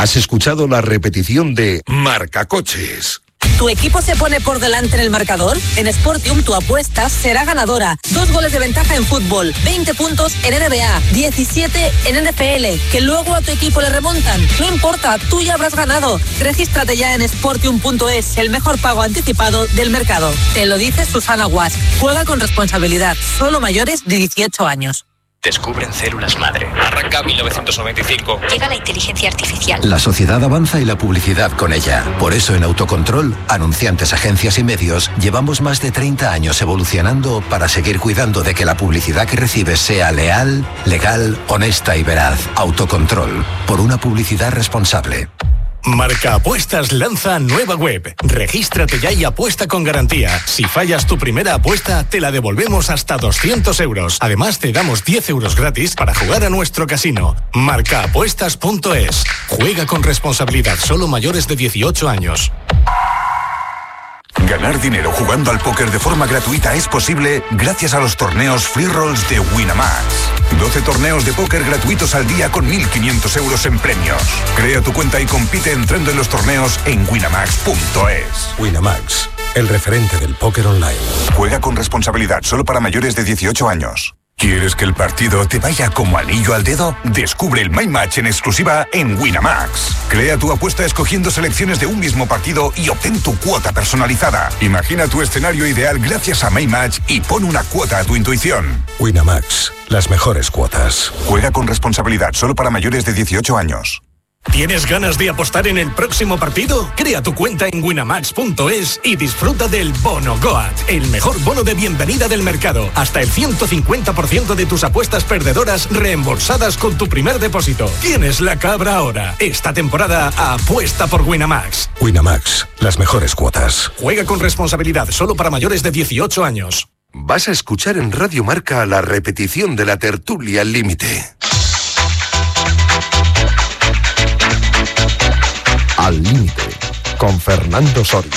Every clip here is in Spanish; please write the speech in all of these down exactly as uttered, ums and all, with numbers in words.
Has escuchado la repetición de Marcacoches. ¿Tu equipo se pone por delante en el marcador? En Sportium tu apuesta será ganadora. Dos goles de ventaja en fútbol, veinte puntos en N B A, diecisiete en N F L, que luego a tu equipo le remontan. No importa, tú ya habrás ganado. Regístrate ya en sportium punto es, el mejor pago anticipado del mercado. Te lo dice Susana Guas. Juega con responsabilidad. Solo mayores de dieciocho años. Descubren células madre. Arranca mil novecientos noventa y cinco. Llega la inteligencia artificial. La sociedad avanza y la publicidad con ella. Por eso en Autocontrol, anunciantes, agencias y medios, llevamos más de treinta años evolucionando para seguir cuidando de que la publicidad que recibes sea leal, legal, honesta y veraz. Autocontrol. Por una publicidad responsable. Marca Apuestas lanza nueva web. Regístrate ya y apuesta con garantía. Si fallas tu primera apuesta, te la devolvemos hasta doscientos euros. Además, te damos diez euros gratis para jugar a nuestro casino. marca apuestas punto es. Juega con responsabilidad. Solo mayores de dieciocho años. Ganar dinero jugando al póker de forma gratuita es posible gracias a los torneos Free Rolls de Winamax. doce torneos de póker gratuitos al día con mil quinientos euros en premios. Crea tu cuenta y compite entrando en los torneos en winamax punto es. Winamax, el referente del póker online. Juega con responsabilidad, solo para mayores de dieciocho años. ¿Quieres que el partido te vaya como anillo al dedo? Descubre el My Match en exclusiva en Winamax. Crea tu apuesta escogiendo selecciones de un mismo partido y obtén tu cuota personalizada. Imagina tu escenario ideal gracias a My Match y pon una cuota a tu intuición. Winamax, las mejores cuotas. Juega con responsabilidad, solo para mayores de dieciocho años. ¿Tienes ganas de apostar en el próximo partido? Crea tu cuenta en winamax punto es y disfruta del Bono Goat, el mejor bono de bienvenida del mercado. Hasta el ciento cincuenta por ciento de tus apuestas perdedoras reembolsadas con tu primer depósito. Tienes la cabra ahora. Esta temporada apuesta por Winamax. Winamax, las mejores cuotas. Juega con responsabilidad, solo para mayores de dieciocho años. Vas a escuchar en Radio Marca la repetición de la tertulia al límite. Al límite, con Fernando Soria.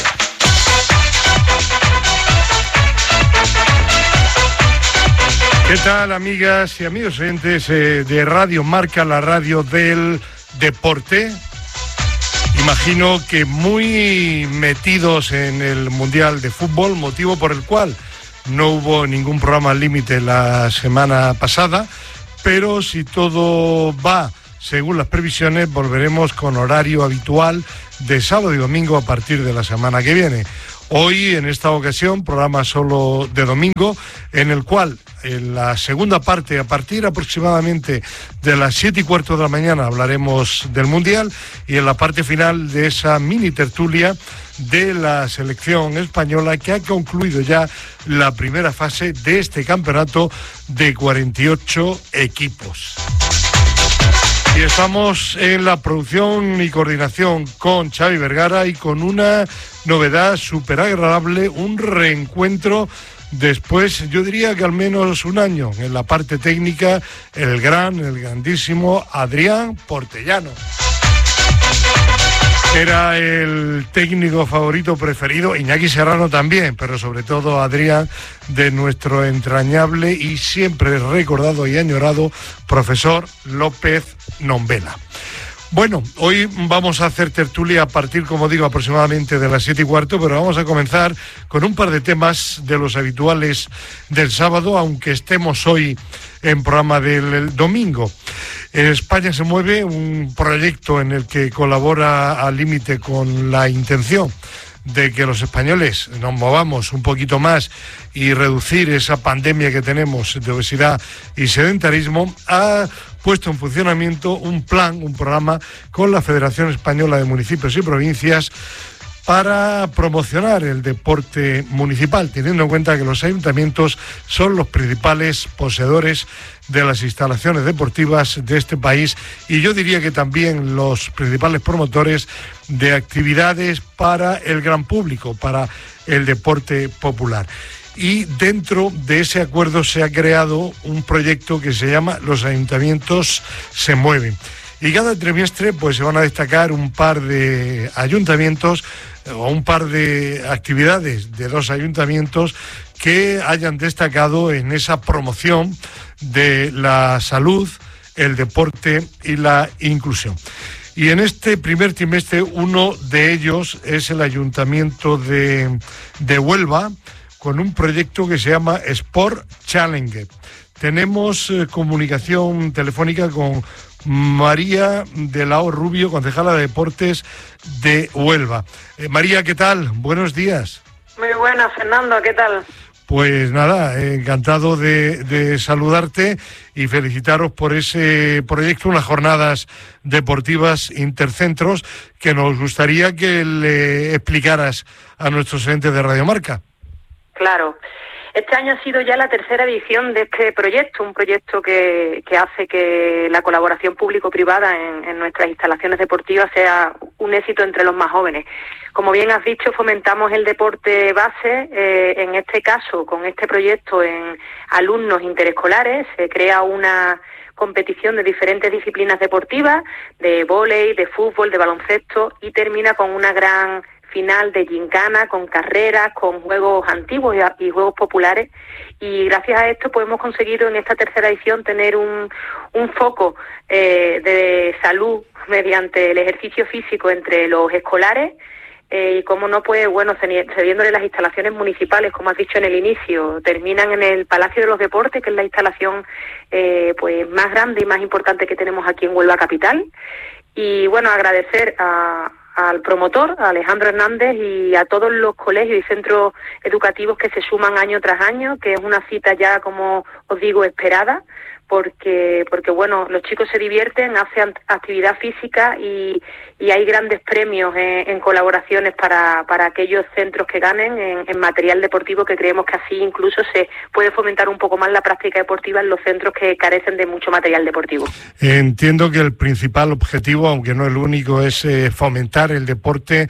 ¿Qué tal, amigas y amigos oyentes eh, de Radio Marca, la radio del deporte? Imagino que muy metidos en el Mundial de Fútbol, motivo por el cual no hubo ningún programa al límite la semana pasada, pero si todo va según las previsiones, volveremos con horario habitual de sábado y domingo a partir de la semana que viene. Hoy, en esta ocasión, programa solo de domingo, en el cual, en la segunda parte, a partir aproximadamente de las siete y cuarto de la mañana, hablaremos del Mundial, y en la parte final de esa mini tertulia de la selección española, que ha concluido ya la primera fase de este campeonato de cuarenta y ocho equipos. Y estamos en la producción y coordinación con Xavi Vergara y con una novedad súper agradable, un reencuentro después, yo diría que al menos un año, en la parte técnica, el gran, el grandísimo Adrián Portellano. Era el técnico favorito preferido, Iñaki Serrano también, pero sobre todo Adrián, de nuestro entrañable y siempre recordado y añorado profesor López Nombela. Bueno, hoy vamos a hacer tertulia a partir, como digo, aproximadamente de las siete y cuarto, pero vamos a comenzar con un par de temas de los habituales del sábado, aunque estemos hoy en programa del domingo. En España se mueve un proyecto en el que colabora Al Límite con la intención de que los españoles nos movamos un poquito más y reducir esa pandemia que tenemos de obesidad y sedentarismo. Ha puesto en funcionamiento un plan, un programa con la Federación Española de Municipios y Provincias para promocionar el deporte municipal, teniendo en cuenta que los ayuntamientos son los principales poseedores de las instalaciones deportivas de este país, y yo diría que también los principales promotores de actividades para el gran público, para el deporte popular. Y dentro de ese acuerdo se ha creado un proyecto que se llama Los Ayuntamientos se mueven. Y cada trimestre pues se van a destacar un par de ayuntamientos o un par de actividades de dos ayuntamientos que hayan destacado en esa promoción de la salud, el deporte y la inclusión. Y en este primer trimestre uno de ellos es el Ayuntamiento de, de Huelva, con un proyecto que se llama Sport Challenge. Tenemos eh, comunicación telefónica con María de la O Rubio, concejala de Deportes de Huelva. Eh, María, ¿qué tal? Buenos días. Muy buenas, Fernando, ¿qué tal? Pues nada, encantado de, de saludarte y felicitaros por ese proyecto, unas jornadas deportivas intercentros, que nos gustaría que le explicaras a nuestros oyentes de Radio Marca. Claro. Este año ha sido ya la tercera edición de este proyecto, un proyecto que, que hace que la colaboración público-privada en, en nuestras instalaciones deportivas sea un éxito entre los más jóvenes. Como bien has dicho, fomentamos el deporte base, eh, en este caso, con este proyecto en alumnos interescolares, se crea una competición de diferentes disciplinas deportivas, de vóley, de fútbol, de baloncesto, y termina con una gran final de gincana, con carreras, con juegos antiguos y, y juegos populares, y gracias a esto pues hemos conseguido en esta tercera edición tener un, un foco eh, de salud mediante el ejercicio físico entre los escolares, eh, y como no, pues bueno, cediéndole las instalaciones municipales, como has dicho en el inicio, terminan en el Palacio de los Deportes, que es la instalación eh, pues más grande y más importante que tenemos aquí en Huelva Capital. Y bueno, agradecer a al promotor, a Alejandro Hernández, y a todos los colegios y centros educativos que se suman año tras año, que es una cita ya, como os digo, esperada, porque porque bueno, los chicos se divierten, hacen actividad física y, y hay grandes premios en, en colaboraciones para, para aquellos centros que ganen en, en material deportivo, que creemos que así incluso se puede fomentar un poco más la práctica deportiva en los centros que carecen de mucho material deportivo. Entiendo que el principal objetivo, aunque no el único, es eh, fomentar el deporte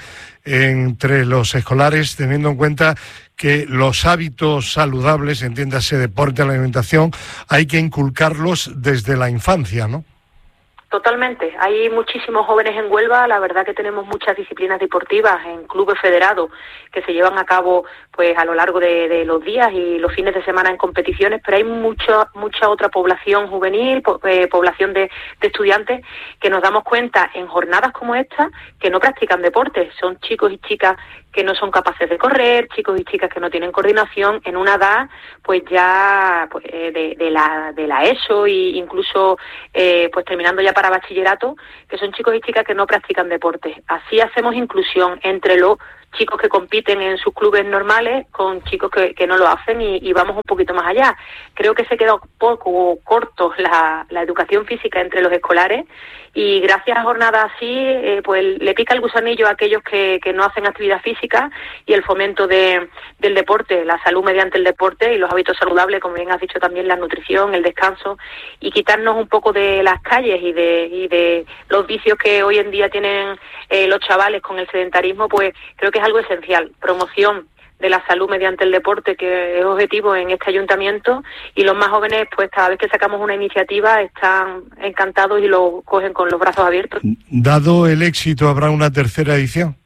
entre los escolares, teniendo en cuenta que los hábitos saludables, entiéndase deporte, alimentación, hay que inculcarlos desde la infancia, ¿no? Totalmente. Hay muchísimos jóvenes en Huelva, la verdad que tenemos muchas disciplinas deportivas en clubes federados que se llevan a cabo pues a lo largo de, de los días y los fines de semana en competiciones, pero hay mucha mucha otra población juvenil, po, eh, población de, de estudiantes, que nos damos cuenta en jornadas como esta que no practican deporte. Son chicos y chicas que no son capaces de correr, chicos y chicas que no tienen coordinación en una edad pues ya pues, de, de la de la ESO, e incluso eh, pues terminando ya para bachillerato, que son chicos y chicas que no practican deporte. Así hacemos inclusión entre los chicos que compiten en sus clubes normales con chicos que, que no lo hacen, y, y vamos un poquito más allá. Creo que se queda un poco corto la, la educación física entre los escolares, y gracias a jornadas así eh, pues le pica el gusanillo a aquellos que, que no hacen actividad física, y el fomento de, del deporte, la salud mediante el deporte y los hábitos saludables, como bien has dicho también, la nutrición, el descanso, y quitarnos un poco de las calles y de, y de los vicios que hoy en día tienen eh, los chavales con el sedentarismo. Pues creo que es algo esencial, promoción de la salud mediante el deporte, que es objetivo en este ayuntamiento, y los más jóvenes pues cada vez que sacamos una iniciativa están encantados y lo cogen con los brazos abiertos. Dado el éxito, ¿habrá una tercera edición?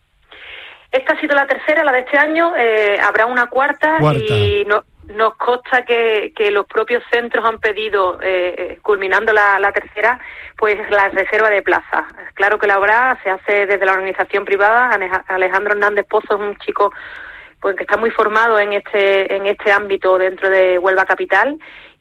Esta ha sido la tercera, la de este año, eh, habrá una cuarta, cuarta. y no, nos consta que, que los propios centros han pedido, eh, culminando la, la tercera, pues la reserva de plazas. Claro que la habrá, se hace desde la organización privada. Alejandro Hernández Pozo es un chico pues que está muy formado en este en este ámbito dentro de Huelva Capital,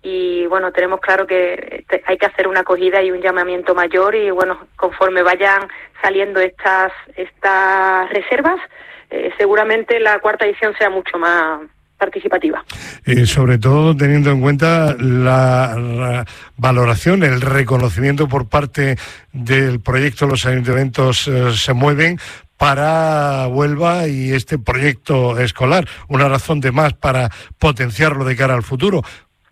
y bueno, tenemos claro que hay que hacer una acogida y un llamamiento mayor, y bueno, conforme vayan saliendo estas estas reservas, eh, seguramente la cuarta edición sea mucho más participativa. Eh, sobre todo teniendo en cuenta la, la valoración, el reconocimiento por parte del proyecto Los Ayuntamientos eh, se mueven para Huelva y este proyecto escolar, una razón de más para potenciarlo de cara al futuro.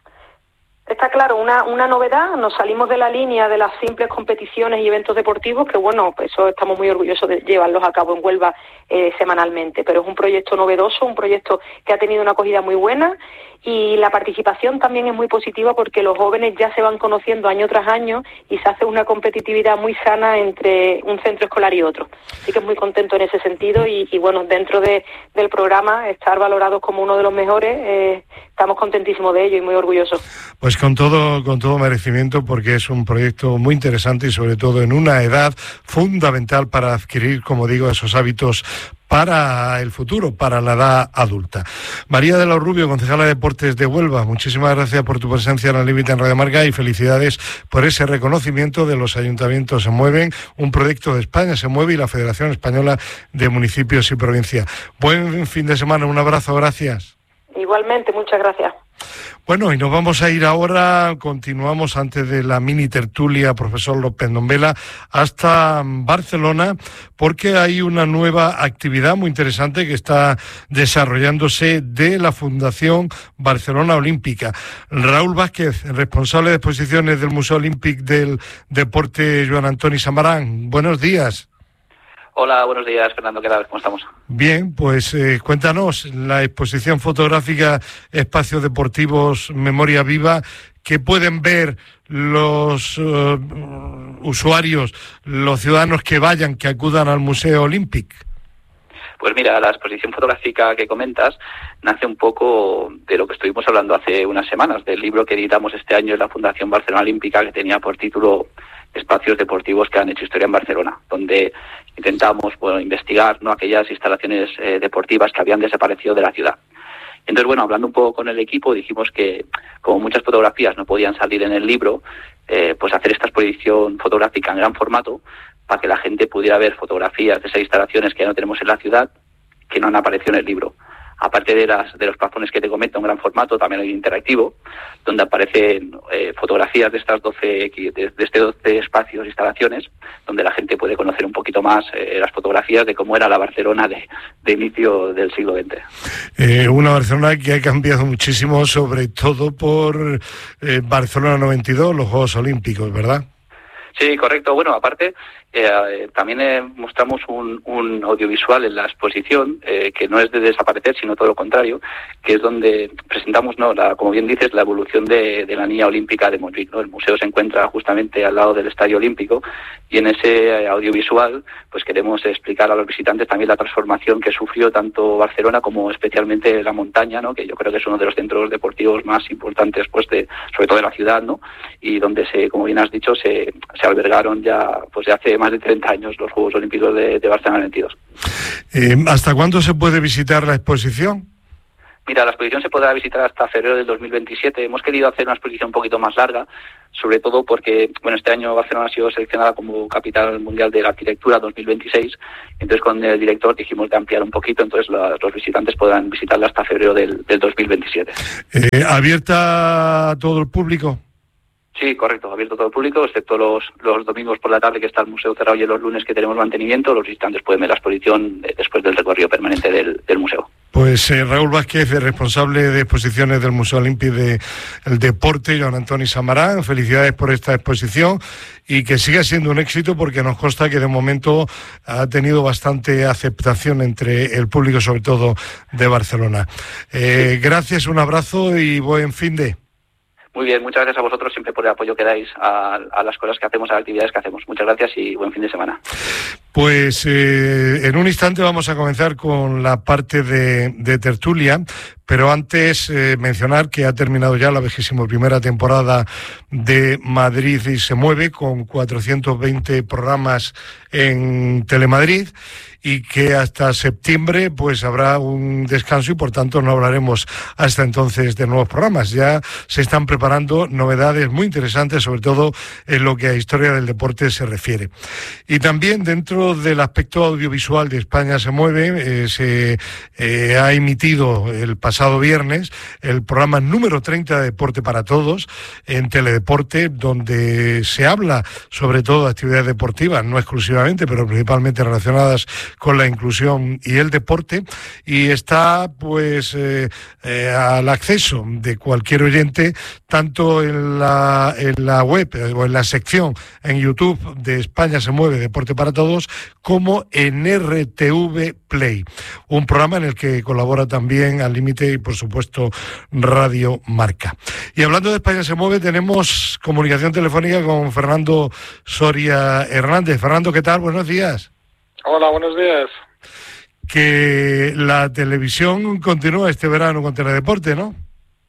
Está claro, una, una novedad, nos salimos de la línea de las simples competiciones y eventos deportivos, que bueno, pues eso estamos muy orgullosos de llevarlos a cabo en Huelva eh, semanalmente, pero es un proyecto novedoso, un proyecto que ha tenido una acogida muy buena, y la participación también es muy positiva porque los jóvenes ya se van conociendo año tras año y se hace una competitividad muy sana entre un centro escolar y otro. Así que es muy contento en ese sentido, y, y bueno, dentro de, del programa estar valorados como uno de los mejores, eh, estamos contentísimos de ello y muy orgullosos. Pues con todo, con todo merecimiento, porque es un proyecto muy interesante y sobre todo en una edad fundamental para adquirir, como digo, esos hábitos para el futuro, para la edad adulta. María de los Rubio, concejala de Deportes de Huelva, muchísimas gracias por tu presencia en el límite en Radio Marca y felicidades por ese reconocimiento de los ayuntamientos se mueven, un proyecto de España se mueve y la Federación Española de Municipios y Provincias. Buen fin de semana, un abrazo, gracias. Igualmente, muchas gracias. Bueno, y nos vamos a ir ahora, continuamos antes de la mini tertulia, profesor López Nombela, hasta Barcelona, porque hay una nueva actividad muy interesante que está desarrollándose de la Fundación Barcelona Olímpica. Raúl Vázquez, responsable de exposiciones del Museo Olímpic del Deporte, Joan Antoni Samarán. Buenos días. Hola, buenos días, Fernando, ¿qué tal? ¿Cómo estamos? Bien, pues eh, cuéntanos, la exposición fotográfica Espacios Deportivos Memoria Viva, ¿qué pueden ver los uh, usuarios, los ciudadanos que vayan, que acudan al Museo Olímpic? Pues mira, la exposición fotográfica que comentas nace un poco de lo que estuvimos hablando hace unas semanas, del libro que editamos este año en la Fundación Barcelona Olímpica, que tenía por título Espacios Deportivos que han hecho historia en Barcelona, donde intentamos, bueno, investigar, ¿no?, aquellas instalaciones eh, deportivas que habían desaparecido de la ciudad. Entonces, bueno, hablando un poco con el equipo, dijimos que como muchas fotografías no podían salir en el libro, eh, pues hacer esta exposición fotográfica en gran formato para que la gente pudiera ver fotografías de esas instalaciones que ya no tenemos en la ciudad, que no han aparecido en el libro. Aparte de las de los plafones que te comento en gran formato, también hay interactivo, donde aparecen eh, fotografías de estas doce de, de estos doce espacios, instalaciones, donde la gente puede conocer un poquito más eh, las fotografías de cómo era la Barcelona de, de inicio del siglo veinte. Eh, una Barcelona que ha cambiado muchísimo, sobre todo por eh, Barcelona noventa y dos, los Juegos Olímpicos, ¿verdad? Sí, correcto. Bueno, aparte, eh, también eh, mostramos un, un audiovisual en la exposición eh, que no es de desaparecer, sino todo lo contrario, que es donde presentamos, no, la, como bien dices, la evolución de, de la niña olímpica de Montjuic, ¿no? El museo se encuentra justamente al lado del Estadio Olímpico y en ese audiovisual pues queremos explicar a los visitantes también la transformación que sufrió tanto Barcelona como especialmente la montaña, ¿no?, que yo creo que es uno de los centros deportivos más importantes, pues de, sobre todo de la ciudad, ¿no?, y donde se, como bien has dicho, se, se albergaron ya pues ya hace más de treinta años los Juegos Olímpicos de, de Barcelona noventa y dos. Eh, ¿Hasta cuándo se puede visitar la exposición? Mira, la exposición se podrá visitar hasta febrero del dos mil veintisiete. Hemos querido hacer una exposición un poquito más larga, sobre todo porque, bueno, este año Barcelona ha sido seleccionada como capital mundial de la arquitectura dos mil veintiséis. Entonces, con el director dijimos de ampliar un poquito, entonces la, los visitantes podrán visitarla hasta febrero del, del dos mil veintisiete. Eh, ¿Abierta a todo el público? Sí, correcto, abierto a todo el público, excepto los, los domingos por la tarde, que está el museo cerrado, y los lunes que tenemos mantenimiento. Los visitantes pueden ver la exposición eh, después del recorrido permanente del, del museo. Pues eh, Raúl Vázquez, responsable de exposiciones del Museo Olímpico del Deporte, Joan Antoni Samarán, felicidades por esta exposición y que siga siendo un éxito, porque nos consta que de momento ha tenido bastante aceptación entre el público, sobre todo de Barcelona. Eh, sí. Gracias, un abrazo y buen fin de... Muy bien, muchas gracias a vosotros siempre por el apoyo que dais a, a las cosas que hacemos, a las actividades que hacemos. Muchas gracias y buen fin de semana. Pues eh, en un instante vamos a comenzar con la parte de, de tertulia, pero antes eh, mencionar que ha terminado ya la vigésima primera temporada de Madrid y se mueve, con cuatrocientos veinte programas en Telemadrid, y que hasta septiembre pues habrá un descanso y por tanto no hablaremos hasta entonces de nuevos programas. Ya se están preparando novedades muy interesantes, sobre todo en lo que a historia del deporte se refiere. Y también dentro del aspecto audiovisual de España se mueve, eh, se eh, ha emitido el pasado viernes el programa número treinta de Deporte para Todos en Teledeporte, donde se habla sobre todo de actividades deportivas, no exclusivamente, pero principalmente relacionadas con la inclusión y el deporte, y está pues eh, eh, al acceso de cualquier oyente, tanto en la, en la web o en la sección en YouTube de España se mueve Deporte para Todos, como en R T V Play, un programa en el que colabora también Al Límite y por supuesto Radio Marca. Y hablando de España se mueve, tenemos comunicación telefónica con Fernando Soria Hernández. Fernando, ¿qué tal? Buenos días. Hola, buenos días. Que la televisión continúa este verano con Teledeporte, ¿no?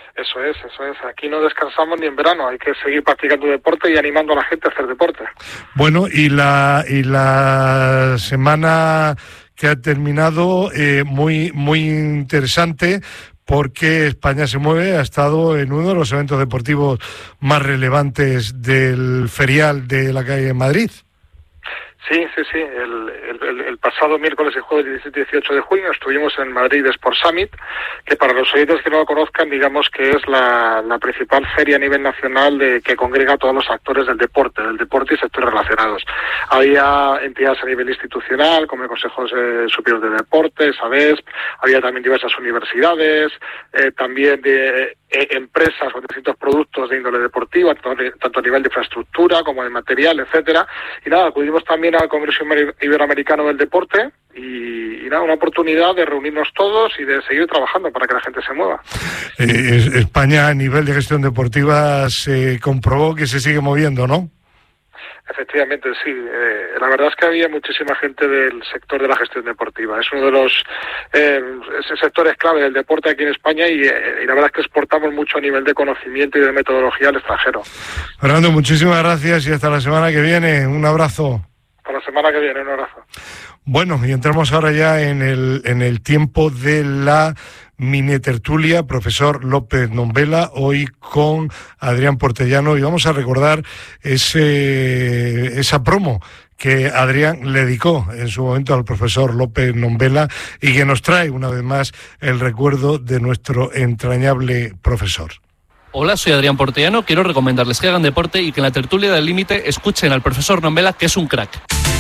Eso es, eso es. Aquí no descansamos ni en verano, hay que seguir practicando deporte y animando a la gente a hacer deporte. Bueno, y la y la semana que ha terminado eh, muy muy interesante, porque España se mueve, ha estado en uno de los eventos deportivos más relevantes del ferial de la calle de Madrid. Sí, sí, sí. El, el, el pasado miércoles y jueves diecisiete y dieciocho de junio estuvimos en Madrid Sport Summit, que para los oyentes que no lo conozcan, digamos que es la, la principal feria a nivel nacional de, que congrega a todos los actores del deporte, del deporte y sectores relacionados. Había entidades a nivel institucional, como el Consejo eh, Superior de Deportes, ABESP, había también diversas universidades, eh, también de eh, empresas con distintos productos de índole deportiva, tanto, tanto a nivel de infraestructura como de material, etcétera. Y nada, acudimos también al Congreso Iberoamericano del Deporte y, y nada, una oportunidad de reunirnos todos y de seguir trabajando para que la gente se mueva. Eh, España a nivel de gestión deportiva se comprobó que se sigue moviendo, ¿no? Efectivamente, sí. Eh, la verdad es que había muchísima gente del sector de la gestión deportiva. Es uno de los eh, sectores clave del deporte aquí en España y, eh, y la verdad es que exportamos mucho a nivel de conocimiento y de metodología al extranjero. Fernando, muchísimas gracias y hasta la semana que viene. Un abrazo. Hasta la semana que viene, un abrazo. Bueno, y entramos ahora ya en el, en el tiempo de la mini tertulia, profesor López Nombela, hoy con Adrián Portellano, y vamos a recordar ese esa promo que Adrián le dedicó en su momento al profesor López Nombela y que nos trae una vez más el recuerdo de nuestro entrañable profesor. Hola, soy Adrián Portellano, quiero recomendarles que hagan deporte y que en la tertulia del límite escuchen al profesor Nombela, que es un crack.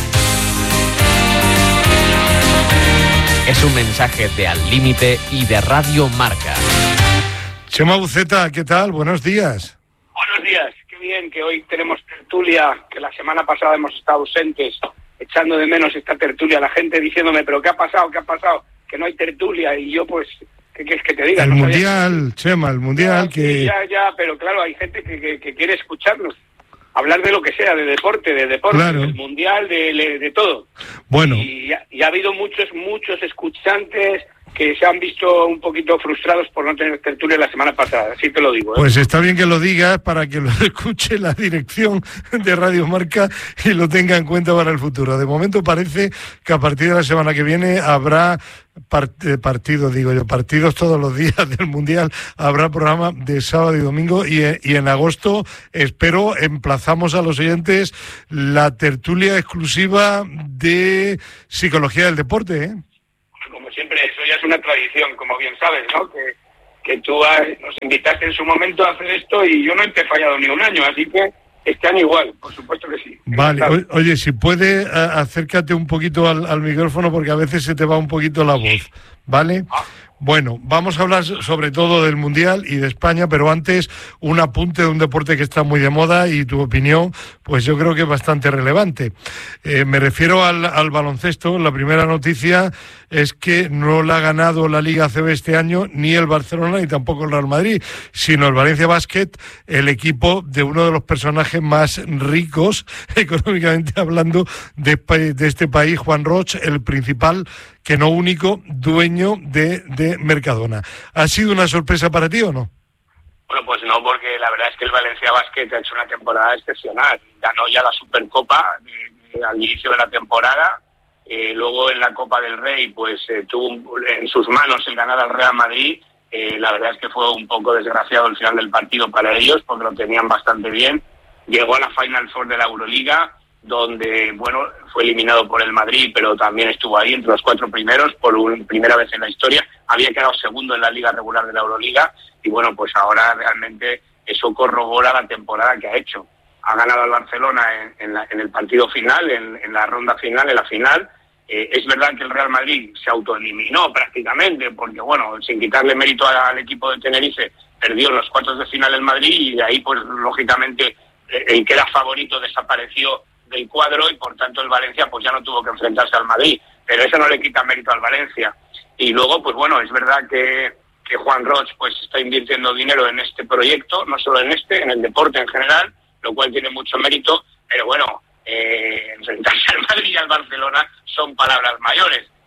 Es un mensaje de Al Límite y de Radio Marca. Chema Buceta, ¿qué tal? Buenos días. Buenos días, qué bien que hoy tenemos tertulia, que la semana pasada hemos estado ausentes, echando de menos esta tertulia, la gente diciéndome, pero ¿qué ha pasado? ¿Qué ha pasado? Que no hay tertulia, y yo pues, ¿qué quieres que te diga? El no Mundial, sabía... Chema, el Mundial ya, que... Ya, ya, pero claro, hay gente que, que, que quiere escucharnos. Hablar de lo que sea, de deporte, de deporte, claro. Del mundial, de, de, de todo. Bueno. Y, y ha habido muchos, muchos escuchantes que se han visto un poquito frustrados por no tener tertulia la semana pasada, así te lo digo. ¿eh? Pues está bien que lo digas para que lo escuche la dirección de Radio Marca y lo tenga en cuenta para el futuro. De momento parece que a partir de la semana que viene habrá part- partidos, digo yo, partidos todos los días del Mundial, habrá programa de sábado y domingo y, y en agosto espero emplazamos a los oyentes la tertulia exclusiva de Psicología del Deporte, ¿eh? Como siempre, eso ya es una tradición, como bien sabes, ¿no? Que, que tú has, nos invitaste en su momento a hacer esto y yo no te he fallado ni un año, así que este año igual, por supuesto que sí. Vale, o, oye, si puede, a, acércate un poquito al, al micrófono porque a veces se te va un poquito la voz, ¿vale? Ah. Bueno, vamos a hablar sobre todo del Mundial y de España, pero antes un apunte de un deporte que está muy de moda y tu opinión, pues yo creo que es bastante relevante. Eh, me refiero al, al baloncesto. La primera noticia es que no la ha ganado la Liga A C B este año ni el Barcelona ni tampoco el Real Madrid, sino el Valencia Basket, el equipo de uno de los personajes más ricos, económicamente hablando, de, de este país, Juan Roch, el principal, que no único, dueño de, de Mercadona. ¿Ha sido una sorpresa para ti o no? Bueno, pues no, porque la verdad es que el Valencia Basket ha hecho una temporada excepcional. Ganó ya la Supercopa de, de, al inicio de la temporada. Eh, luego en la Copa del Rey, pues eh, tuvo en sus manos el ganar al Real Madrid. Eh, la verdad es que fue un poco desgraciado el final del partido para ellos, porque lo tenían bastante bien. Llegó a la Final Four de la Euroliga, donde, bueno, fue eliminado por el Madrid, pero también estuvo ahí entre los cuatro primeros por un, primera vez en la historia. Había quedado segundo en la liga regular de la Euroliga y, bueno, pues ahora realmente eso corrobora la temporada que ha hecho. Ha ganado al Barcelona en, en, la, en el partido final, en, en la ronda final, en la final. Eh, es verdad que el Real Madrid se autoeliminó prácticamente, porque, bueno, sin quitarle mérito al, al equipo de Tenerife, perdió en los cuartos de final el Madrid y de ahí, pues, lógicamente, el que era favorito desapareció del cuadro y por tanto el Valencia pues ya no tuvo que enfrentarse al Madrid, pero eso no le quita mérito al Valencia. Y luego, pues bueno, es verdad que, que Juan Roch pues está invirtiendo dinero en este proyecto, no solo en este, en el deporte en general, lo cual tiene mucho mérito, pero bueno, eh, enfrentarse al Madrid y al Barcelona son palabras mayores.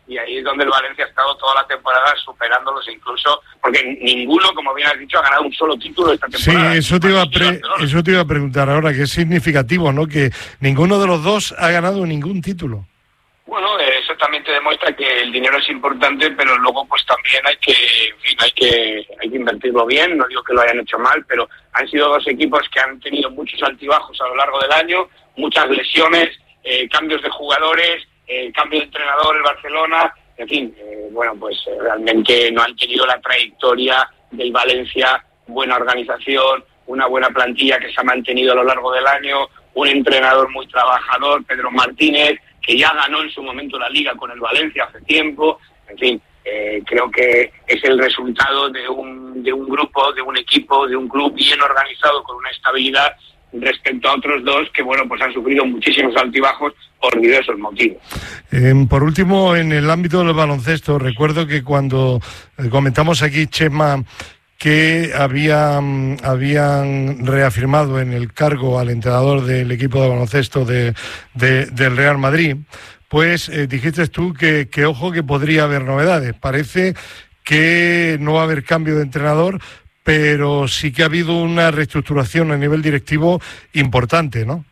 y ahí es donde el Valencia ha estado toda la temporada superándolos incluso, porque ninguno, como bien has dicho, ha ganado un solo título esta temporada. Sí, eso te iba a, pre eso te iba a preguntar ahora, que es significativo, ¿no? Que ninguno de los dos ha ganado ningún título. Bueno, eso también te demuestra que el dinero es importante, pero luego pues también hay que, en fin, hay que, hay que invertirlo bien. No digo que lo hayan hecho mal, pero han sido dos equipos que han tenido muchos altibajos a lo largo del año, muchas lesiones, eh, cambios de jugadores, eh, cambio de entrenador el Barcelona, en fin, eh, bueno, pues eh, realmente no han tenido la trayectoria del Valencia, buena organización, una buena plantilla que se ha mantenido a lo largo del año, un entrenador muy trabajador, Pedro Martínez, que ya ganó en su momento la Liga con el Valencia hace tiempo, en fin, eh, creo que es el resultado de un, de un grupo, de un equipo, de un club bien organizado, con una estabilidad respecto a otros dos que, bueno, pues han sufrido muchísimos altibajos por diversos motivos. Eh, por último, en el ámbito del baloncesto, recuerdo que cuando comentamos aquí, Chema, que habían, habían reafirmado en el cargo al entrenador del equipo de baloncesto de, de, del Real Madrid, pues eh, dijiste tú que, que ojo que podría haber novedades. Parece que no va a haber cambio de entrenador, pero sí que ha habido una reestructuración a nivel directivo importante, ¿no?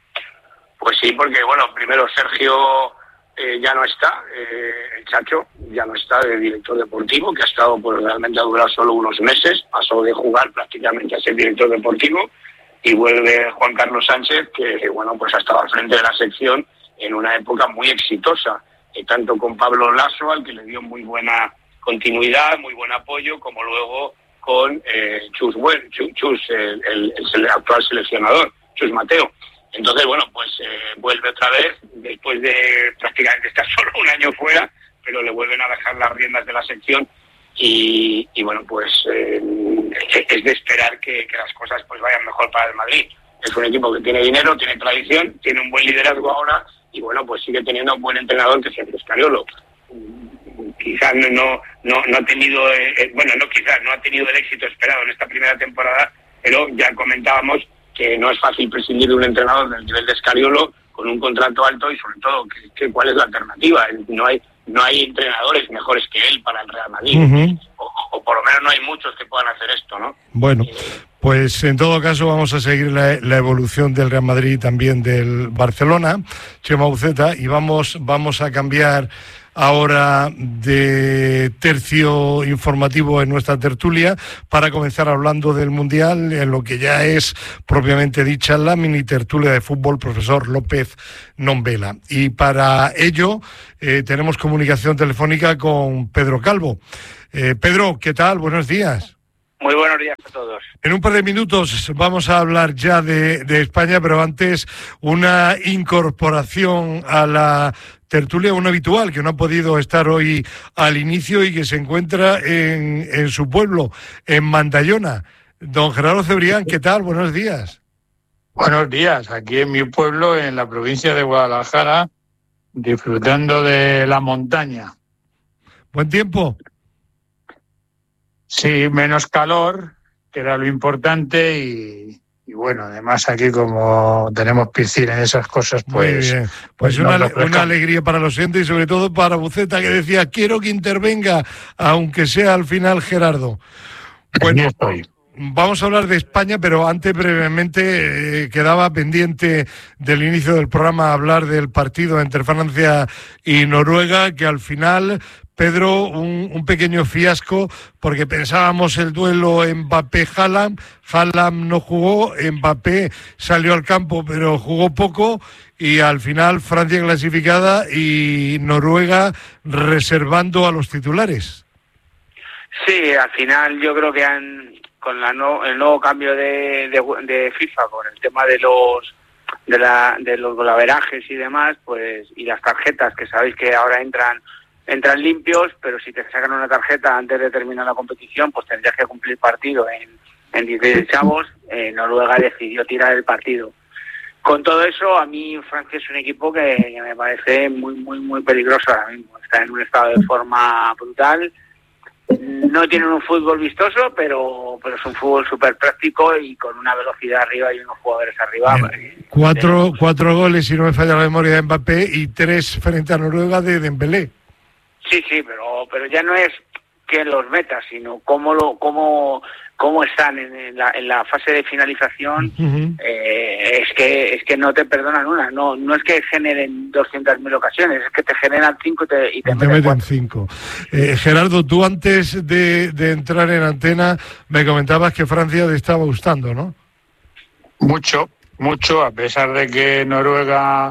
Pues sí, porque bueno, primero Sergio eh, ya no está, eh, el Chacho ya no está de director deportivo, que ha estado, pues realmente ha durado solo unos meses, pasó de jugar prácticamente a ser director deportivo, y vuelve Juan Carlos Sánchez, que bueno, pues ha estado al frente de la sección en una época muy exitosa, eh, tanto con Pablo Lasso, al que le dio muy buena continuidad, muy buen apoyo, como luego con eh, Chus, bueno, Chus, Chus el, el, el actual seleccionador, Chus Mateo. Entonces, bueno, pues eh, vuelve otra vez, después de prácticamente estar solo un año fuera, pero le vuelven a dejar las riendas de la sección y, y bueno, pues eh, es de esperar que, que las cosas pues vayan mejor para el Madrid. Es un equipo que tiene dinero, tiene tradición, tiene un buen liderazgo ahora y bueno, pues sigue teniendo un buen entrenador que es Sergio Scariolo. Quizás no, no, no, no ha tenido, eh, bueno, no quizás, no ha tenido el éxito esperado en esta primera temporada, pero ya comentábamos que no es fácil prescindir de un entrenador del nivel de Scariolo con un contrato alto y sobre todo que, que cuál es la alternativa. No hay no hay entrenadores mejores que él para el Real Madrid, uh-huh. o, o por lo menos no hay muchos que puedan hacer esto, ¿no? Bueno, pues en todo caso vamos a seguir la, la evolución del Real Madrid y también del Barcelona, Chema Uceta, y vamos, vamos a cambiar ahora de tercio informativo en nuestra tertulia para comenzar hablando del Mundial, en lo que ya es propiamente dicha la mini tertulia de fútbol, profesor López Nombela. Y para ello eh, tenemos comunicación telefónica con Pedro Calvo. Eh, Pedro, ¿qué tal? Buenos días. Muy buenos días a todos. En un par de minutos vamos a hablar ya de, de España, pero antes una incorporación a la tertulia, un habitual que no ha podido estar hoy al inicio y que se encuentra en, en su pueblo, en Mantallona. Don Gerardo Cebrián, ¿qué tal? Buenos días. Buenos días, aquí en mi pueblo, en la provincia de Guadalajara, disfrutando de la montaña. ¿Buen tiempo? Sí, menos calor, que era lo importante, y, y bueno, además aquí como tenemos piscina y esas cosas, pues... Muy bien. Pues, pues una, una alegría para los oyentes y sobre todo para Buceta, que decía, quiero que intervenga, aunque sea al final Gerardo. Bueno, vamos a hablar de España, pero antes brevemente eh, quedaba pendiente del inicio del programa hablar del partido entre Francia y Noruega, que al final... Pedro, un, un pequeño fiasco, porque pensábamos el duelo Mbappé-Haaland, Haaland no jugó, Mbappé salió al campo pero jugó poco y al final Francia clasificada y Noruega reservando a los titulares. Sí, al final yo creo que han, con la no, el nuevo cambio de, de, de FIFA, con el tema de los de, la, de los golaverajes y demás, pues y las tarjetas, que sabéis que ahora entran entran limpios, pero si te sacan una tarjeta antes de terminar la competición, pues tendrías que cumplir partido en, en dieciséis chavos. eh, Noruega decidió tirar el partido. Con todo eso, a mí Francia es un equipo que, que me parece muy, muy, muy peligroso ahora mismo. Está en un estado de forma brutal. No tienen un fútbol vistoso, pero, pero es un fútbol súper práctico y con una velocidad arriba y unos jugadores arriba. Eh, cuatro, cuatro goles, si no me falla la memoria, de Mbappé y tres frente a Noruega de Dembélé. Sí, sí, pero pero ya no es que los metas, sino cómo lo cómo cómo están en, en, la, en la fase de finalización. Uh-huh. eh, es que es que no te perdonan una, no no es que generen doscientas mil ocasiones, es que te generan cinco y te, y te, te meten, meten cuatro. cinco. Eh, Gerardo, tú antes de, de entrar en antena me comentabas que Francia te estaba gustando, ¿no? Mucho, mucho, a pesar de que Noruega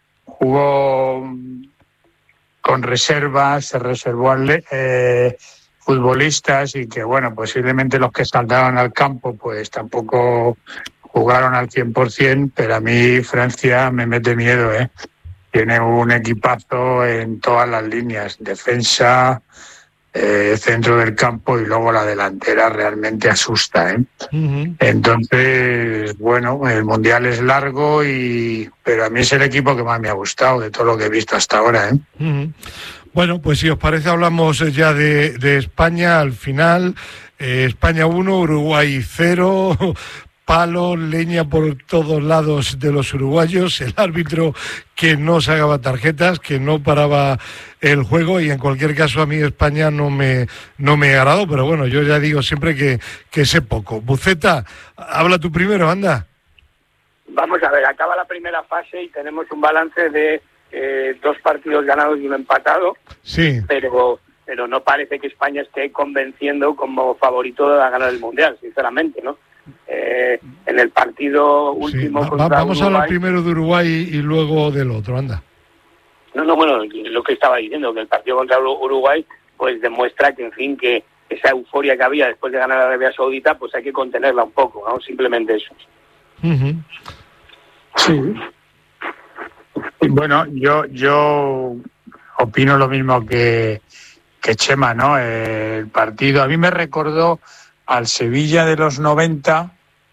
jugó con reservas, se reservó al, eh, futbolistas y que, bueno, posiblemente los que saltaron al campo pues tampoco jugaron al cien por ciento, pero a mí Francia me mete miedo, ¿eh? Tiene un equipazo en todas las líneas, defensa, eh, centro del campo y luego la delantera realmente asusta, ¿eh? Uh-huh. Entonces, bueno, el Mundial es largo, y pero a mí es el equipo que más me ha gustado de todo lo que he visto hasta ahora, ¿eh? Uh-huh. Bueno, pues si os parece hablamos ya de, de España al final. Eh, España uno, Uruguay cero, palos, leña por todos lados de los uruguayos, el árbitro que no sacaba tarjetas, que no paraba el juego, y en cualquier caso a mí España no me no me agradó, pero bueno, yo ya digo siempre que, que sé poco. Buceta, habla tú primero, anda. Vamos a ver, acaba la primera fase y tenemos un balance de Eh, dos partidos ganados y uno empatado, sí, pero pero no parece que España esté convenciendo como favorito a ganar el Mundial, sinceramente, ¿no? Eh, en el partido último sí. contra Va, Vamos Uruguay, a hablar primero de Uruguay y luego del otro, anda. No, no, bueno, lo que estaba diciendo, que el partido contra Uruguay pues demuestra que, en fin, que esa euforia que había después de ganar a Arabia Saudita, pues hay que contenerla un poco, ¿no? Simplemente eso. Uh-huh. Sí. Bueno, yo yo opino lo mismo que, que Chema, ¿no? El partido a mí me recordó al Sevilla de los noventa,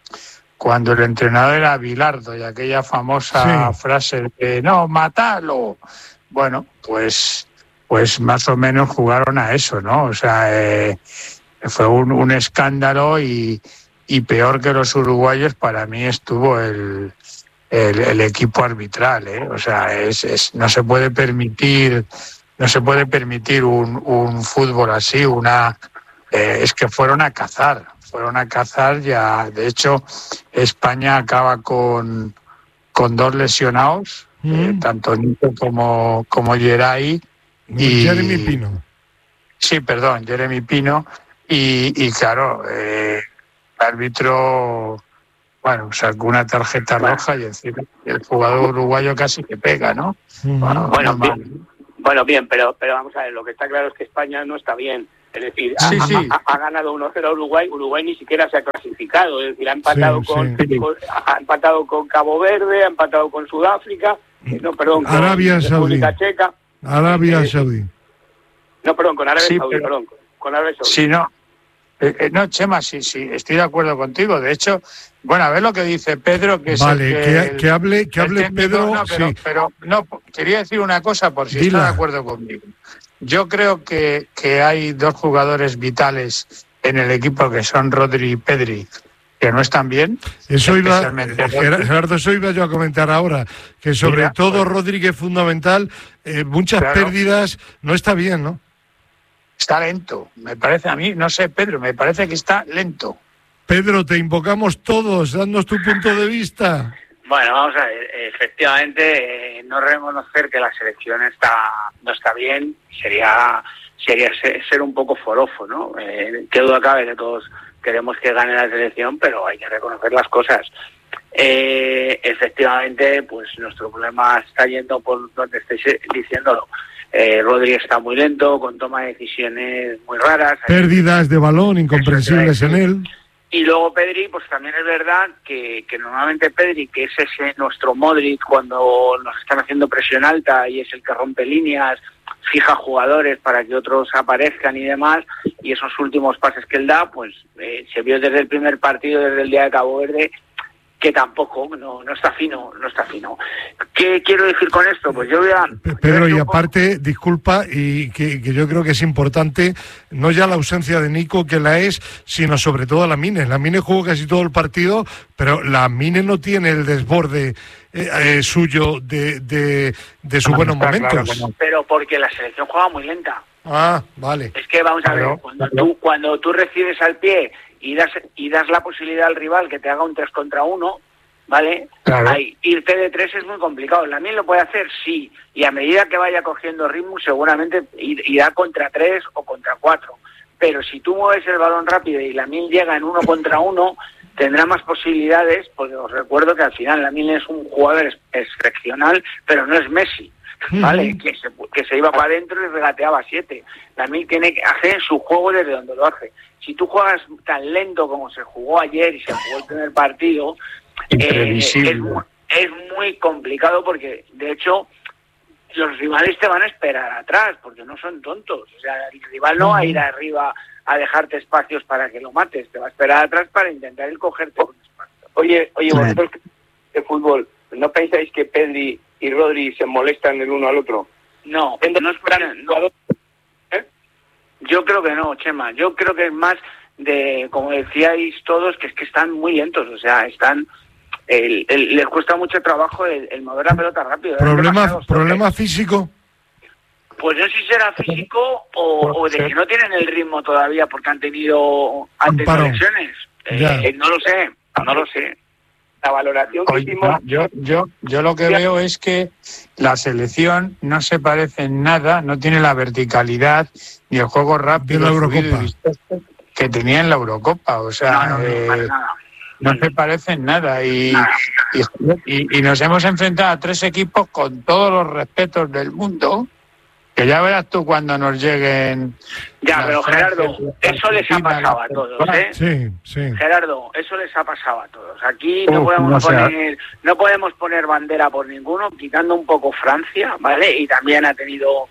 cuando el entrenador era Bilardo, y aquella famosa sí. frase de no, matalo. Bueno, pues pues más o menos jugaron a eso, ¿no? O sea, eh, fue un, un escándalo, y, y peor que los uruguayos para mí estuvo el El, el equipo arbitral, ¿eh? O sea, es, es no se puede permitir, no se puede permitir un, un fútbol así, una eh, es que fueron a cazar, fueron a cazar ya. De hecho, España acaba con con dos lesionados, mm. eh, tanto Nico como como Geray y Jeremy Pino. Sí, perdón, Jeremy Pino y, y claro, eh, el árbitro, bueno, sacó una tarjeta roja y encima el jugador uruguayo casi que pega, ¿no? Uh-huh. Bueno, bueno, bien, bueno, bien, pero pero vamos a ver, lo que está claro es que España no está bien. Es decir, sí, ha, sí. Ha, ha ganado uno cero a Uruguay, Uruguay ni siquiera se ha clasificado, es decir, ha empatado, sí, con, sí. con ha empatado con Cabo Verde, ha empatado con Sudáfrica, no, perdón, con Arabia República Saudí. Checa. Arabia eh, Saudí. No, perdón, con Arabia sí, Saudí, pero, perdón, con Arabia Saudí. Sí, no. Eh, eh, no, Chema, sí, sí, estoy de acuerdo contigo. De hecho, bueno, a ver lo que dice Pedro, que es vale, el que, que, el, que hable, que hable técnico, Pedro. no, pero, sí. pero no, quería decir una cosa por si Dila. está de acuerdo conmigo. Yo creo que, que hay dos jugadores vitales en el equipo que son Rodri y Pedri, que no están bien. Eso iba, Gerardo, eso iba yo a comentar ahora, que sobre Mira, todo pues, Rodri, que es fundamental, eh, muchas claro. pérdidas, no está bien, ¿no? Está lento, me parece a mí, no sé, Pedro, me parece que está lento. Pedro, te invocamos todos, danos tu punto de vista. Bueno, vamos a ver, efectivamente, eh, no reconocer que la selección está no está bien sería sería ser, ser un poco forofo, ¿no? Eh, qué duda cabe que todos queremos que gane la selección, pero hay que reconocer las cosas. Eh, efectivamente, pues nuestro problema está yendo por donde estéis diciéndolo. Eh, Rodri está muy lento, con toma de decisiones muy raras. Pérdidas de balón incomprensibles en él. Y luego Pedri, pues también es verdad que, que normalmente Pedri, que es ese nuestro Modric cuando nos están haciendo presión alta y es el que rompe líneas, fija jugadores para que otros aparezcan y demás, y esos últimos pases que él da, pues eh, se vio desde el primer partido, desde el día de Cabo Verde, que tampoco, no, no está fino, no está fino. ¿Qué quiero decir con esto? Pues yo voy a... Pedro, y aparte, disculpa, y que, que yo creo que es importante, no ya la ausencia de Nico, que la es, sino sobre todo la Mine. La Mine jugó casi todo el partido, pero la Mine no tiene el desborde eh, eh, suyo de, de, de sus buenos momentos. Claro, pero porque la selección juega muy lenta. Ah, vale. Es que vamos a ver, Claro, cuando claro. tú cuando tú recibes al pie y das y das la posibilidad al rival que te haga un tres contra uno, ¿vale? Claro. Ahí, irte de tres es muy complicado. Lamine lo puede hacer, sí, y a medida que vaya cogiendo ritmo seguramente ir- irá contra tres o contra cuatro. Pero si tú mueves el balón rápido y Lamine llega en uno contra uno, tendrá más posibilidades, porque os recuerdo que al final Lamine es un jugador ex- excepcional, pero no es Messi. ¿Vale? Que se, que se iba para adentro y regateaba siete. También tiene que hacer su juego desde donde lo hace. Si tú juegas tan lento como se jugó ayer y se jugó el primer partido, eh, Imprevisible. es, mu- es muy complicado porque, de hecho, los rivales te van a esperar atrás porque no son tontos. O sea, el rival no va a ir arriba a dejarte espacios para que lo mates. Te va a esperar atrás para intentar ir cogerte un espacio. Oye, oye, vosotros de fútbol, ¿no pensáis que Pedri y Rodri se molestan el uno al otro? No, no es cuestión- no. Yo creo que no, Chema. Yo creo que es más de, como decíais todos, que es que están muy lentos. O sea, están... El, el- les cuesta mucho trabajo el, el mover la pelota rápido. Es ¿Problema, demasiado problema físico? Pues no sé si será físico o, o de que no tienen el ritmo todavía porque han tenido, han tenido parón. lesiones. Eh, Ya. eh, no lo sé, no lo sé. La valoración que Oye, hicimos... no, yo, yo, yo lo que veo es que la selección no se parece en nada, no tiene la verticalidad ni el juego rápido De la fluido y Eurocopa. vistoso que tenía en la Eurocopa. O sea, No, no, no, eh, para nada. no se parece en nada. Y, y, y- y nos hemos enfrentado a tres equipos con todos los respetos del mundo, que ya verás tú cuando nos lleguen. Ya, las pero Francias, Gerardo, las eso les ha Argentinas, pasado a las todos, Portugal. ¿eh? Sí, sí. Gerardo, eso les ha pasado a todos. Aquí no Uf, podemos no sé. poner, no podemos poner bandera por ninguno, quitando un poco Francia, ¿vale? Y también ha tenido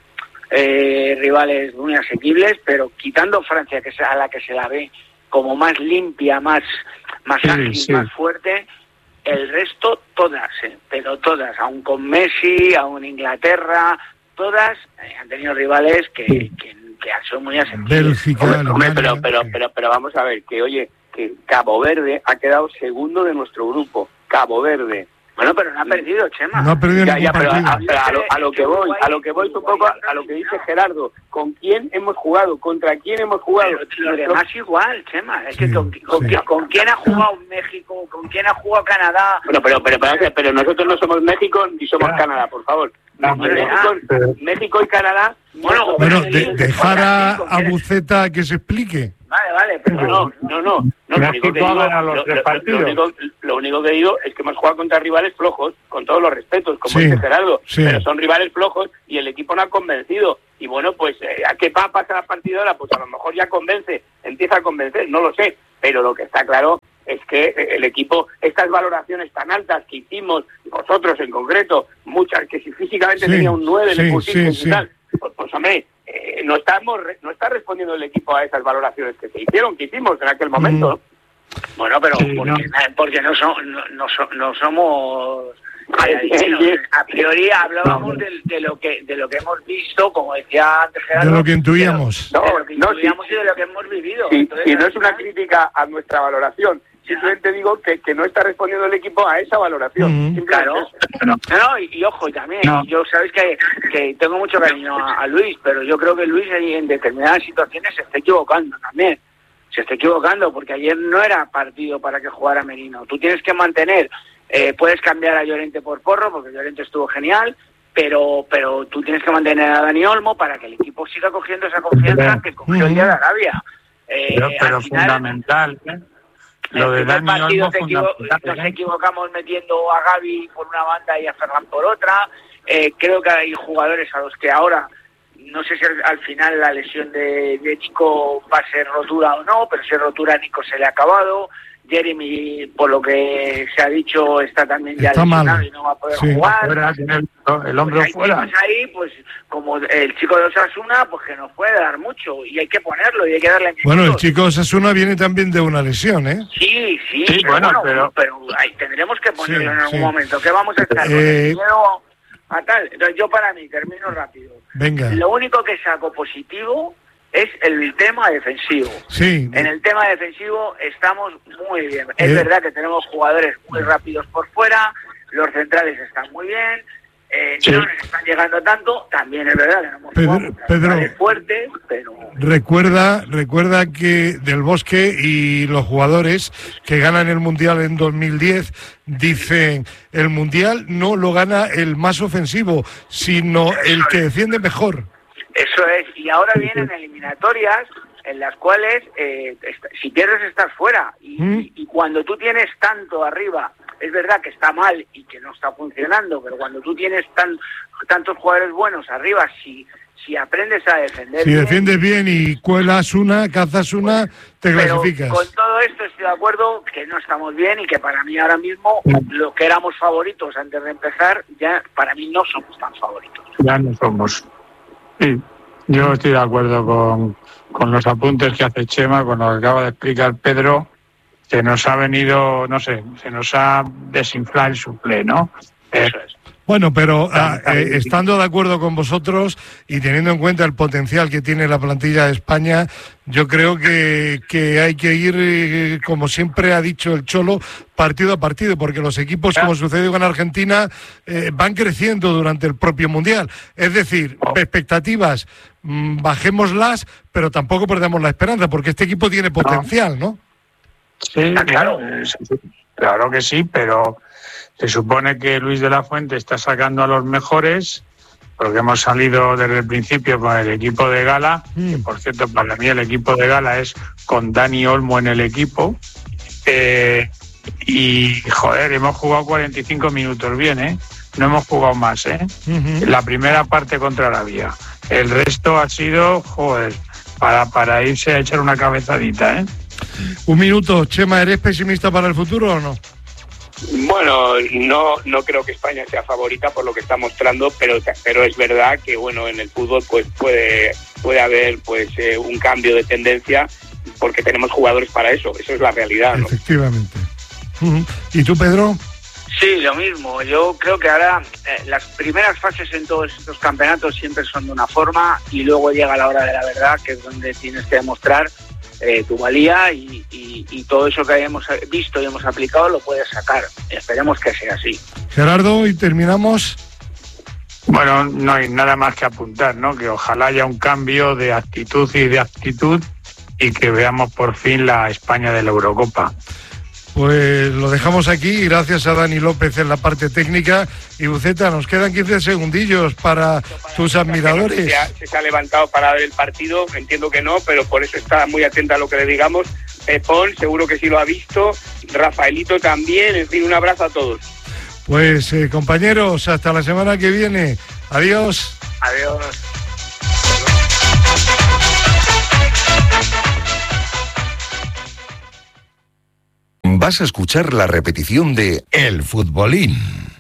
eh, rivales muy asequibles, pero quitando Francia, que es a la que se la ve como más limpia, más, más Sí, ágil, sí. más fuerte, el resto todas, ¿eh? Pero todas, aún con Messi, aún Inglaterra, todas eh, han tenido rivales que, que, que son muy asequibles. Bélgica, Hombre, hombre, Alemania. pero, pero, pero, pero vamos a ver, que oye, que Cabo Verde ha quedado segundo de nuestro grupo. Cabo Verde. Bueno, pero no ha perdido, Chema. No ha perdido Ya, ningún ya, pero a, partido. a- pero a lo, a lo que voy, a lo que voy un poco a, a lo que dice Gerardo. ¿Con quién hemos jugado? ¿Contra quién hemos jugado? Pero los demás igual, Chema. Es que Sí, con, con, sí. quién- ¿con quién ha jugado México? ¿Con quién ha jugado Canadá? Bueno, pero, pero, pero, pero nosotros no somos México ni somos Ya. Canadá, por favor. No, hombre, México, pero- México y Canadá. Bueno, Bueno, pero- de- dejar a, a Buceta que se explique. Vale, vale, pero No, no, no, no. no lo, único que México ha digo, ganado los lo- tres lo- partidos. lo único, lo único que digo es que hemos jugado contra rivales flojos, con todos los respetos, como Sí, dice Gerardo, sí. pero son rivales flojos y el equipo no ha convencido. Y bueno, pues, eh, ¿a qué va a pasar la partidora? Pues a lo mejor ya convence, empieza a convencer, no lo sé. Pero lo que está claro es que eh, el equipo, estas valoraciones tan altas que hicimos, vosotros en concreto, muchas, que si físicamente Sí, tenía un nueve, sí, le pusisteis sí, y tal, pues, pues hombre, eh, no estamos re- no está respondiendo el equipo a esas valoraciones que se hicieron, que hicimos en aquel momento. Bueno, pero Sí, porque, no. porque no, son, no, no, so- no somos Ay, adivino. ay, A priori hablábamos de, de lo que de lo que hemos visto, como decía antes Gerardo, De lo que intuíamos. de lo, de lo que No, intuíamos sí. y de lo que hemos vivido. Y, Entonces, y no al es una final- crítica a nuestra valoración, simplemente digo que, que no está respondiendo el equipo a esa valoración. Ujú. Simplemente Claro, eso. no, no, y, y ojo, y también, No. yo sabéis que, que tengo mucho cariño a, a Luis, pero yo creo que Luis ahí en determinadas situaciones se está equivocando también. Se está equivocando porque ayer no era partido para que jugara Merino. Tú tienes que mantener, eh, puedes cambiar a Llorente por Porro porque Llorente estuvo genial, pero pero tú tienes que mantener a Dani Olmo para que el equipo siga cogiendo esa confianza que cogió el día de Arabia. Eh, Pero, pero al final, fundamental, ¿eh? en Lo de el primer Dani partido Olmo te equivo- fundamental. nos ¿eh? equivocamos metiendo a Gavi por una banda y a Ferran por otra. Eh, creo que hay jugadores a los que ahora, no sé si al, al final la lesión de, de Nico va a ser rotura o no, pero si es rotura a Nico se le ha acabado. Jeremy, por lo que se ha dicho, está también ya Está lesionado mal. y no va a poder Sí. jugar. Fuera, tiene el, el hombro Pues hay fuera. chicos ahí, pues como el chico de Osasuna, pues que nos puede dar mucho y hay que ponerlo y hay que darle Bueno, el minutos. chico Osasuna viene también de una lesión, ¿eh? Sí, sí, Sí, pero bueno, bueno, pero- pero, ahí tendremos que ponerlo Sí, en algún sí. momento. ¿Qué vamos a estar con Eh, el miedo a tal? Entonces yo para mí, termino rápido. Venga. Lo único que saco positivo es el tema defensivo. Sí. En el tema defensivo estamos muy bien. Es Eh. verdad que tenemos jugadores muy rápidos por fuera, los centrales están muy bien, Eh, Sí. No nos están llegando tanto, también es verdad que no hemos Pedro, jugado contra Pedro. rivales fuertes, pero Recuerda, recuerda que Del Bosque y los jugadores que ganan el Mundial en dos mil diez dicen el Mundial no lo gana el más ofensivo, sino el que defiende mejor. eso es. Y ahora vienen eliminatorias en las cuales eh, est- si pierdes estás fuera. Y, ¿Mm? y cuando tú tienes tanto arriba, es verdad que está mal y que no está funcionando, pero cuando tú tienes tan tantos jugadores buenos arriba, si si aprendes a defender Si bien, defiendes bien y cuelas una, cazas una, te pero clasificas. con todo esto estoy de acuerdo que no estamos bien y que para mí ahora mismo lo que éramos favoritos antes de empezar, ya para mí no somos tan favoritos. Ya no somos. Sí, yo estoy de acuerdo con, con los apuntes que hace Chema, con lo que acaba de explicar Pedro, que nos ha venido, no sé, se nos ha desinflado el suplé, ¿no? Eh, Bueno, pero ah, eh, estando de acuerdo con vosotros y teniendo en cuenta el potencial que tiene la plantilla de España, yo creo que, que hay que ir, eh, como siempre ha dicho el Cholo, partido a partido, porque los equipos, como sucedió con Argentina, eh, van creciendo durante el propio Mundial. Es decir, expectativas, mm, bajémoslas, pero tampoco perdamos la esperanza, porque este equipo tiene potencial, ¿no? Sí, claro, claro que sí, pero se supone que Luis de la Fuente está sacando a los mejores, porque hemos salido desde el principio con el equipo de Gala, que por cierto para mí el equipo de Gala es con Dani Olmo en el equipo, eh, y joder, hemos jugado cuarenta y cinco minutos bien, ¿eh? No hemos jugado más, ¿eh? Uh-huh. La primera parte contra Arabia, el resto ha sido, joder, para, para irse a echar una cabezadita, ¿eh? Un minuto, Chema, ¿eres pesimista para el futuro o no? Bueno, no no creo que España sea favorita por lo que está mostrando, pero pero es verdad que bueno, en el fútbol pues puede puede haber pues eh, un cambio de tendencia porque tenemos jugadores para eso, eso es la realidad, ¿no? Efectivamente. Uh-huh. ¿Y tú, Pedro? Sí, lo mismo. Yo creo que ahora eh, las primeras fases en todos estos campeonatos siempre son de una forma y luego llega la hora de la verdad, que es donde tienes que demostrar eh, tu valía y, y, y todo eso que hayamos visto y hemos aplicado lo puedes sacar. Esperemos que sea así. Gerardo, y terminamos. Bueno, no hay nada más que apuntar, ¿no? Que ojalá haya un cambio de actitud y de actitud y que veamos por fin la España de la Eurocopa. Pues lo dejamos aquí, gracias a Dani López en la parte técnica. Y Buceta, nos quedan quince segundillos para tus admiradores. Se, ha, se ha levantado para ver el partido, entiendo que no, pero por eso está muy atenta a lo que le digamos. Pepón, seguro que sí lo ha visto, Rafaelito también, en fin, un abrazo a todos. Pues eh, compañeros, hasta la semana que viene. Adiós. Adiós. Vas a escuchar la repetición de El Futbolín.